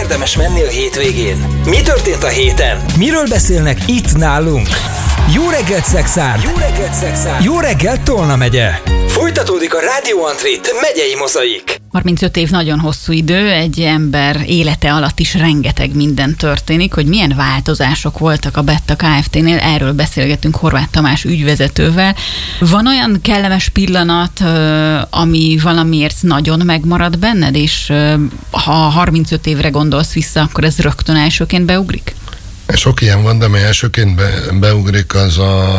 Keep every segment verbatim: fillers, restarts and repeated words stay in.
érdemes menni a hétvégén? Mi történt a héten? Miről beszélnek itt nálunk? Jó reggelt, Szexárd! Jó reggelt, Szexárd! Jó reggelt, Tolna megye! Folytatódik a Rádió Antrit megyei mozaik. harmincöt év nagyon hosszú idő, egy ember élete alatt is rengeteg minden történik, hogy milyen változások voltak a Betta Kft-nél, erről beszélgetünk Horváth Tamás ügyvezetővel. Van olyan kellemes pillanat, ami valamiért nagyon megmarad benned, és ha harmincöt évre gondolsz vissza, akkor ez rögtön elsőként beugrik? Sok ilyen van, de ami elsőként be, beugrik, az a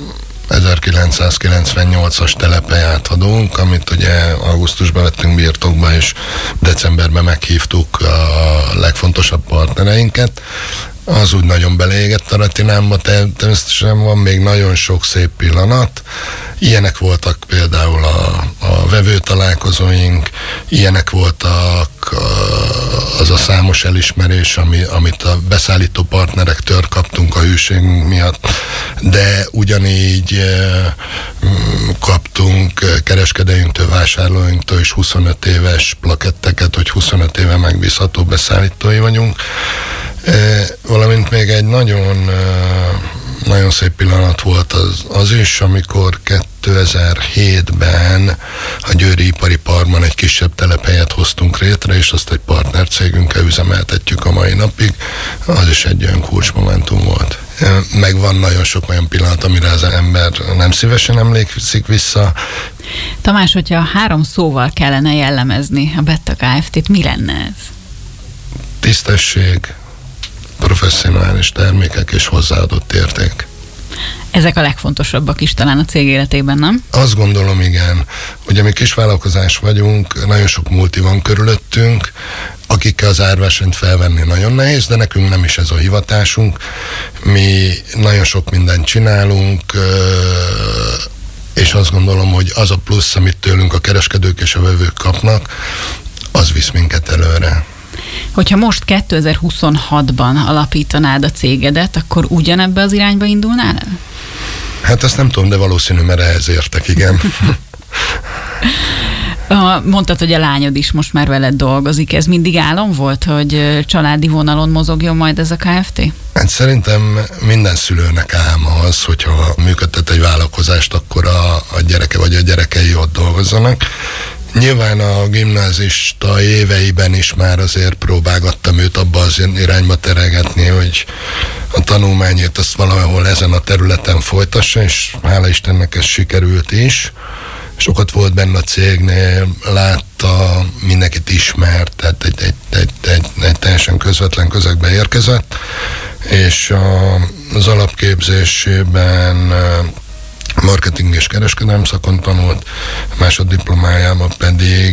ezerkilencszázkilencvennyolcas telephely átadónk, amit ugye augusztusban vettünk birtokba, és decemberben meghívtuk a legfontosabb partnereinket. Az úgy nagyon beleégett a retinámba, természetesen van még nagyon sok szép pillanat. Ilyenek voltak például a, a vevőtalálkozóink, ilyenek voltak az a számos elismerés, ami, amit a beszállító partnerektől kaptunk a hűségünk miatt, de ugyanígy e, kaptunk kereskedőinktől, vásárlóinktól is huszonöt éves plaketteket, hogy huszonöt éve megbízható beszállítói vagyunk. E, valamint még egy nagyon, e, nagyon szép pillanat volt az, az is, amikor kétezer-hétben a Győri Ipari Parkban egy kisebb telephelyet hoztunk létre, és azt egy partnercégünkkel üzemeltetjük a mai napig. Az is egy olyan kulcsmomentum volt. Meg van nagyon sok olyan pillanat, amire az ember nem szívesen emlékszik vissza. Tamás, hogyha három szóval kellene jellemezni a Betta Kft-t, mi lenne ez? Tisztesség, professzionális termékek és hozzáadott érték. Ezek a legfontosabbak is talán a cég életében, nem? Azt gondolom, igen. Ugye mi kisvállalkozás vagyunk, nagyon sok multi van körülöttünk, akikkel az árversenyt felvenni nagyon nehéz, de nekünk nem is ez a hivatásunk. Mi nagyon sok mindent csinálunk, és azt gondolom, hogy az a plusz, amit tőlünk a kereskedők és a vevők kapnak, az visz minket előre. Hogyha most kétezer-huszonhatban alapítanád a cégedet, akkor ugyanebbe az irányba indulnál el? Hát azt nem tudom, de valószínű, mert ehhez értek, igen. Mondtad, hogy a lányod is most már veled dolgozik. Ez mindig álom volt, hogy családi vonalon mozogjon majd ez a Kft? Hát szerintem minden szülőnek álma az, hogyha működtet egy vállalkozást, akkor a, a gyereke vagy a gyerekei ott dolgozzanak. Nyilván a gimnázista éveiben is már azért próbálgattam őt abba az irányba terelgetni, hogy a tanulmányét azt valahol ezen a területen folytassa, és hála Istennek ez sikerült is. Sokat volt benne a cégnél, látta, mindenkit ismert, tehát egy, egy, egy, egy, egy teljesen közvetlen közegbe érkezett, és a, az alapképzésében marketing és kereskedelem szakon tanult, másoddiplomájában pedig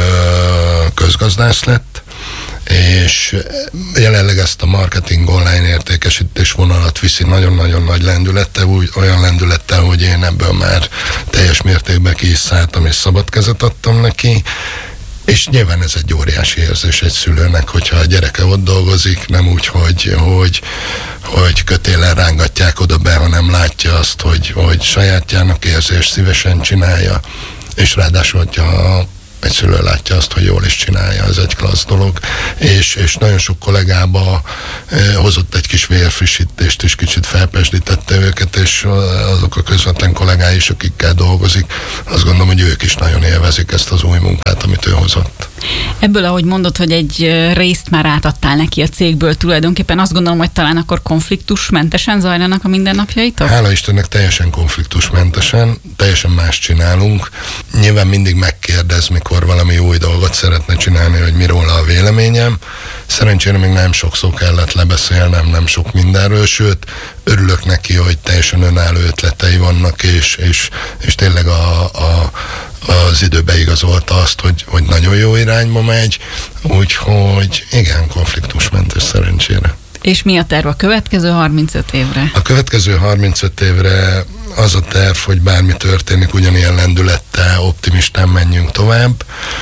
közgazdász lett, és jelenleg ezt a marketing online értékesítés vonalat viszi nagyon-nagyon nagy lendülettel, úgy, olyan lendülettel, hogy én ebből már teljes mértékben ki is szálltam, és szabad kezet adtam neki, és nyilván ez egy óriási érzés egy szülőnek, hogyha a gyereke ott dolgozik, nem úgy, hogy, hogy, hogy kötélen rángatják oda be, hanem látja azt, hogy, hogy sajátjának érzi, és szívesen csinálja, és ráadásul, hogyha egy szülő látja azt, hogy jól is csinálja, ez egy klassz dolog, és, és nagyon sok kollégába eh, hozott egy kis vérfrissítést, és kicsit felpesdítette őket, és azok a közvetlen kollégái is, akikkel dolgozik, azt gondolom, hogy ők is nagyon élvezik ezt az új munkát, amit ő hozott. Ebből, ahogy mondod, hogy egy részt már átadtál neki a cégből, tulajdonképpen azt gondolom, hogy talán akkor konfliktusmentesen zajlanak a mindennapjaitok? Hála Istennek teljesen konfliktusmentesen, teljesen más csinálunk. Nyilván mindig megkérdez, mikor valami új dolgot szeretne csinálni, hogy mi róla a véleményem. Szerencsére még nem sokszor kellett lebeszélnem, nem sok mindenről, sőt, örülök neki, hogy teljesen önálló ötletei vannak, és, és, és tényleg a, a az idő beigazolta azt, hogy, hogy nagyon jó irányba megy, úgyhogy igen, konfliktusmentes szerencsére. És mi a terv a következő harmincöt évre? A következő harmincöt évre az a terv, hogy bármi történik, ugyanilyen lendülettel, optimistán menjünk tovább.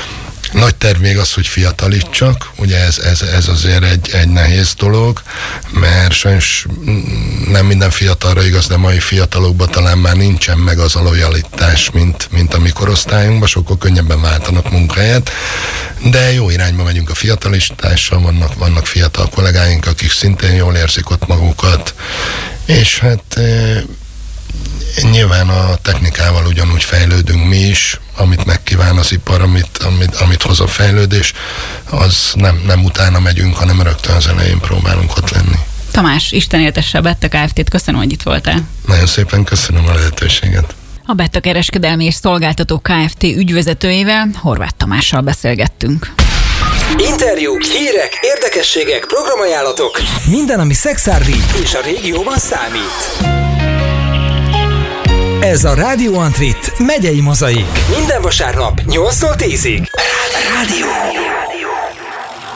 Nagy terv még az, hogy fiatalítsak, ugye ez, ez, ez azért egy, egy nehéz dolog, mert sajnos nem minden fiatalra igaz, de mai fiatalokban talán már nincsen meg az a lojalitás, mint, mint a mi korosztályunkban, sokkal könnyebben váltanak munkahelyet, de jó irányba megyünk a fiatalistással, vannak, vannak fiatal kollégáink, akik szintén jól érzik ott magukat, és hát nyilván a technikával ugyanúgy fejlődünk mi is, amit megkíván az ipar, amit, amit, amit hoz a fejlődés, az nem, nem utána megyünk, hanem rögtön az elején próbálunk ott lenni. Tamás, Isten éltesse a Betta Kft-t, köszönöm, hogy itt voltál. Nagyon szépen köszönöm a lehetőséget. A Betta Kereskedelmi és Szolgáltató Kft. Ügyvezetőjével, Horváth Tamással beszélgettünk. Interjúk, hírek, érdekességek, programajánlatok. Minden, ami szexárdi és a régióban számít. Ez a Radio Antrit megyei mozaik. Minden vasárnap nyolctól tízig. Rádió.